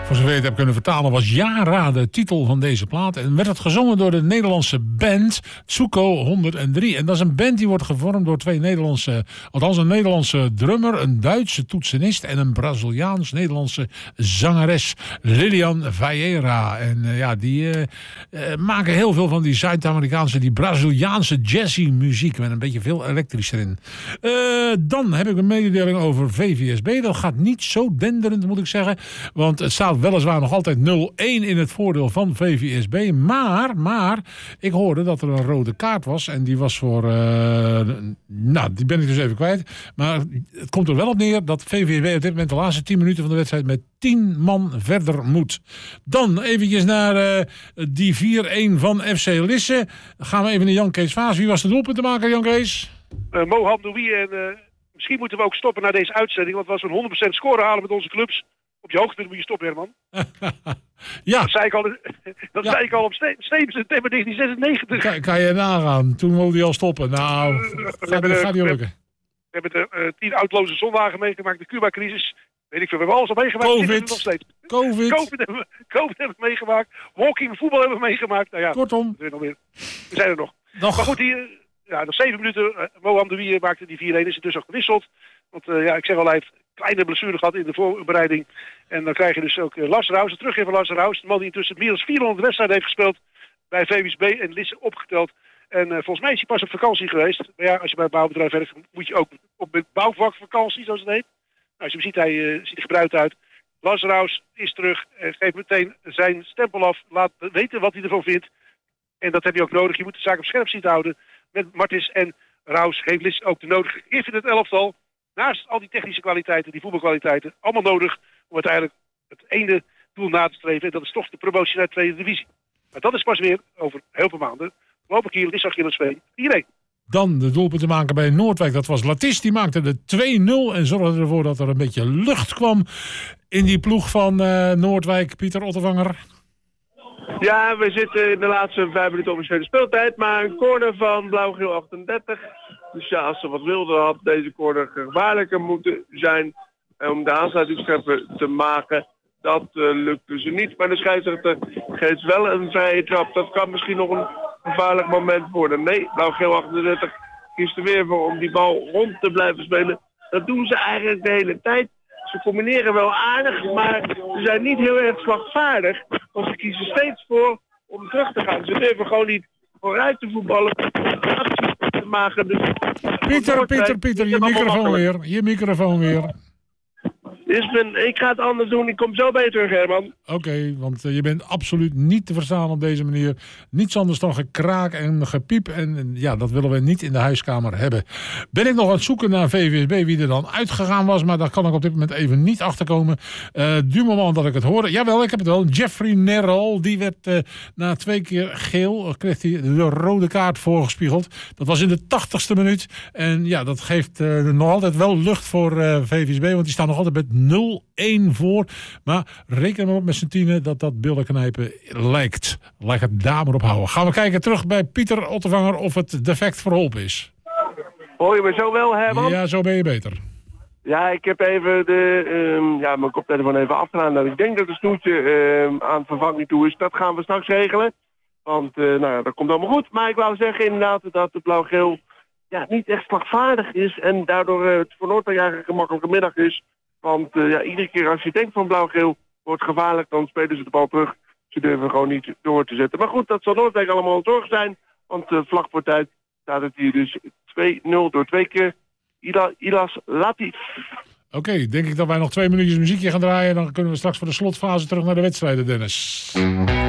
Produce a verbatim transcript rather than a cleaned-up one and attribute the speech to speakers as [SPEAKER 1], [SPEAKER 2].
[SPEAKER 1] voor zover je het hebt kunnen vertalen, was Yara de titel van deze plaat. En werd het gezongen door de Nederlandse band Tsuko honderddrie. En dat is een band die wordt gevormd door twee Nederlandse, althans een Nederlandse drummer, een Duitse toetsenist en een Braziliaans-Nederlandse zangeres, Lilian Vieira. En uh, ja, die uh, uh, maken heel veel van die Zuid-Amerikaanse, die Braziliaanse jazzy muziek met een beetje veel elektrisch erin. Uh, dan heb ik een mededeling over V V S B. Dat gaat niet zo denderend, moet ik zeggen. Want het staat weliswaar nog altijd nul-een in het voordeel van V V S B. Maar, maar, ik hoorde dat er een rode kaart was. En die was voor... Uh, nou, die ben ik dus even kwijt. Maar het komt er wel op neer dat V V S B op dit moment de laatste tien minuten van de wedstrijd met tien man verder moet. Dan eventjes naar uh, die vier-een van F C Lisse. Gaan we even naar Jan Kees Vaas. Wie was de doelpuntenmaker, Jan Kees?
[SPEAKER 2] Uh, Mo Hamdoui en... Uh... Misschien moeten we ook stoppen na deze uitzending, want als we een honderd procent score halen met onze clubs, op je hoogte moet je stoppen, Herman.
[SPEAKER 1] Ja.
[SPEAKER 2] Dat zei ik al, dat ja. zei ik al op september negentien zesennegentig.
[SPEAKER 1] Kan, kan je nagaan, toen wilde hij al stoppen. Nou, uh, gaat het niet lukken.
[SPEAKER 2] We hebben de uh, tien uitloze zondagen meegemaakt, de Cuba-crisis. Weet ik veel, we hebben alles al meegemaakt.
[SPEAKER 1] Covid.
[SPEAKER 2] Nog steeds.
[SPEAKER 1] Covid.
[SPEAKER 2] Covid hebben, we, COVID hebben we meegemaakt. Walking voetbal hebben we meegemaakt. Nou ja,
[SPEAKER 1] kortom.
[SPEAKER 2] We, nog meer. we zijn er nog.
[SPEAKER 1] nog.
[SPEAKER 2] Maar goed, hier... Ja, nog zeven minuten. Uh, Mo Hamdoui maakte die vier-een. Is het dus ook gewisseld. Want uh, ja, ik zeg al, hij heeft kleine blessure gehad in de voorbereiding. En dan krijg je dus ook uh, Lars Raus, de teruggever van Lars Raus. De man die intussen meer dan vierhonderd wedstrijden heeft gespeeld bij V V S B en Lisse opgeteld. En uh, volgens mij is hij pas op vakantie geweest. Maar ja, als je bij een bouwbedrijf werkt, moet je ook op bouwvakvakantie, zoals het heet. Nou, als je hem ziet, hij uh, ziet er gebruikt uit. Lars Raus is terug en geeft meteen zijn stempel af. Laat weten wat hij ervan vindt. En dat heb je ook nodig. Je moet de zaak op scherp zien te houden. Met Martis en Raus heeft Lisse ook de nodige gif in het elftal. Naast al die technische kwaliteiten, die voetbalkwaliteiten, allemaal nodig om uiteindelijk het ene doel na te streven. En dat is toch de promotie naar de tweede divisie. Maar dat is pas weer over heel veel maanden. Loop ik hier, Lisse Achillesveen, vier-een.
[SPEAKER 1] Dan de doelpunten maken bij Noordwijk. Dat was Latis, die maakte de twee-nul en zorgde ervoor dat er een beetje lucht kwam in die ploeg van uh, Noordwijk. Pieter Ottervanger.
[SPEAKER 3] Ja, we zitten in de laatste vijf minuten officiële speeltijd, maar een corner van Blauw-Geel achtendertig. Dus ja, als ze wat wilden had deze corner gevaarlijker moeten zijn om de aansluitingstreffer te maken. Dat uh, lukte ze niet, maar de scheidsrechter geeft wel een vrije trap. Dat kan misschien nog een gevaarlijk moment worden. Nee, Blauw-Geel achtendertig kiest er weer voor om die bal rond te blijven spelen. Dat doen ze eigenlijk de hele tijd. Ze combineren wel aardig, maar ze zijn niet heel erg slagvaardig. Want ze kiezen steeds voor om terug te gaan. Ze durven gewoon niet vooruit te voetballen, acties te maken. Dus
[SPEAKER 1] Pieter, Pieter, Pieter, je microfoon weer. Je microfoon weer.
[SPEAKER 3] Is men, ik ga het anders doen, ik kom zo bij je terug, Herman.
[SPEAKER 1] Oké, okay, want uh, je bent absoluut niet te verstaan op deze manier. Niets anders dan gekraak en gepiep. En, en ja, dat willen we niet in de huiskamer hebben. Ben ik nog aan het zoeken naar V V S B, wie er dan uitgegaan was. Maar daar kan ik op dit moment even niet achterkomen. Uh, du moment dat ik het hoorde. Jawel, ik heb het wel. Jeffrey Nerol, die werd uh, na twee keer geel, kreeg hij de rode kaart voorgespiegeld. Dat was in de tachtigste minuut. En ja, dat geeft uh, nog altijd wel lucht voor uh, V V S B. Want die staan nog altijd met nul-een voor. Maar reken maar op met z'n tienen dat dat billenknijpen lijkt. Laat het daar maar op houden. Gaan we kijken terug bij Pieter Ottervanger of het defect verholpen is.
[SPEAKER 3] Hoor je me zo wel, Herman?
[SPEAKER 1] Ja, zo ben je beter.
[SPEAKER 3] Ja, ik heb even de, um, ja, mijn koptelefoon even afgedaan. Dat ik denk dat het snoertje um, aan vervanging toe is. Dat gaan we straks regelen. Want uh, nou, dat komt allemaal goed. Maar ik wou zeggen inderdaad dat de blauw-geel ja, niet echt slagvaardig is. En daardoor uh, het voor Noordwijk eigenlijk een gemakkelijke middag is. Want uh, ja, iedere keer als je denkt van blauw-geel wordt gevaarlijk, dan spelen ze de bal terug. Ze durven gewoon niet door te zetten. Maar goed, dat zal Noordwijk allemaal een zorg zijn. Want uh, vlak voor tijd staat het hier dus twee-nul door twee keer Ila, Ilas Latif.
[SPEAKER 1] Oké, okay, denk ik dat wij nog twee minuutjes muziekje gaan draaien. Dan kunnen we straks voor de slotfase terug naar de wedstrijden, Dennis.